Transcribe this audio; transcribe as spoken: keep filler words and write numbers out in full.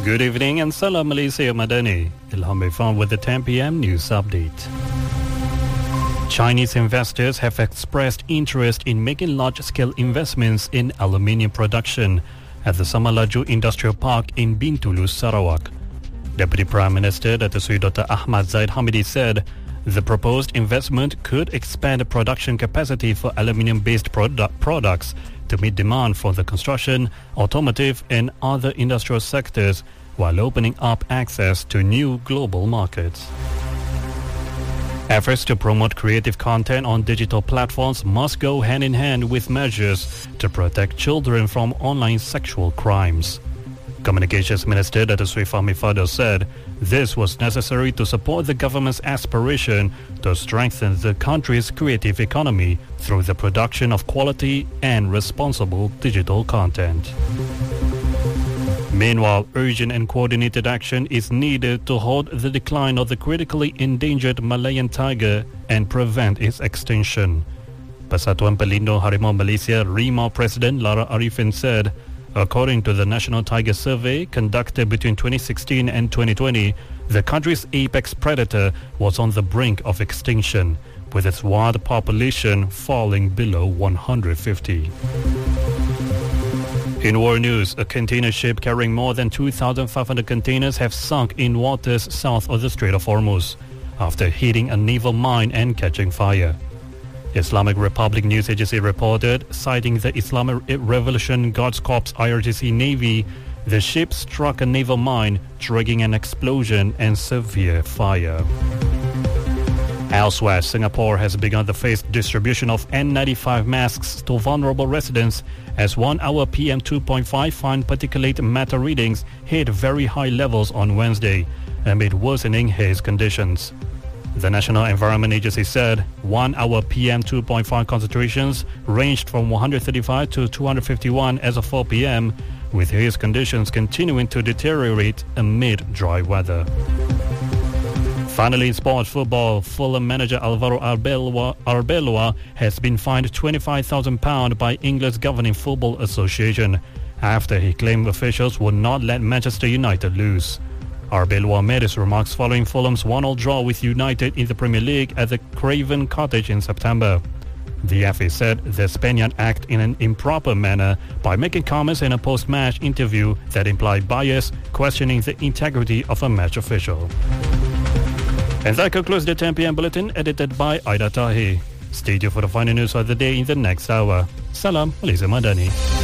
Good evening and Salam Malaysia Madani. Ilham Ifan with the ten p.m. news update. Chinese investors have expressed interest in making large-scale investments in aluminium production at the Samalaju Industrial Park in Bintulu, Sarawak. Deputy Prime Minister Datuk Seri Doctor Ahmad Zaid Hamidi said the proposed investment could expand production capacity for aluminium-based produ- products to meet demand for the construction, automotive and other industrial sectors while opening up access to new global markets. Efforts to promote creative content on digital platforms must go hand in hand with measures to protect children from online sexual crimes. Communications Minister Datuk Seri Fahmi Fadil said this was necessary to support the government's aspiration to strengthen the country's creative economy through the production of quality and responsible digital content. Meanwhile, urgent and coordinated action is needed to halt the decline of the critically endangered Malayan tiger and prevent its extinction. Persatuan Pelindung Harimau Malaysia RIMAU President Lara Arifin said, according to the National Tiger Survey conducted between twenty sixteen and twenty twenty, the country's apex predator was on the brink of extinction, with its wild population falling below one hundred fifty. In war news, a container ship carrying more than two thousand five hundred containers have sunk in waters south of the Strait of Hormuz after hitting a naval mine and catching fire. Islamic Republic News Agency reported, citing the Islamic Revolution Guards Corps I R G C Navy, the ship struck a naval mine, triggering an explosion and severe fire. Elsewhere, Singapore has begun the phased distribution of N ninety-five masks to vulnerable residents as one-hour P M two point five fine particulate matter readings hit very high levels on Wednesday amid worsening haze conditions. The National Environment Agency said one-hour P M two point five concentrations ranged from one hundred thirty-five to two hundred fifty-one as of four p.m, with haze conditions continuing to deteriorate amid dry weather. Finally, in sports football, Fulham manager Alvaro Arbeloa, Arbeloa has been fined twenty-five thousand pounds by England's governing football association after he claimed officials would not let Manchester United lose. Arbeloa made his remarks following Fulham's one all draw with United in the Premier League at the Craven Cottage in September. The F A said the Spaniard acted in an improper manner by making comments in a post-match interview that implied bias, questioning the integrity of a match official. And that concludes the ten p.m. bulletin edited by Aida Tahi. Stay tuned for the final news of the day in the next hour. Salam Malaysia Madani.